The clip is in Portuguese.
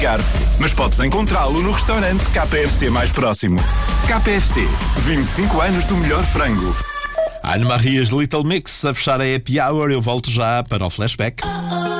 Mas podes encontrá-lo no restaurante KFC mais próximo. KFC, 25 anos do melhor frango. Anne Maria's Little Mix a fechar a Happy Hour. Eu volto já para o Flashback.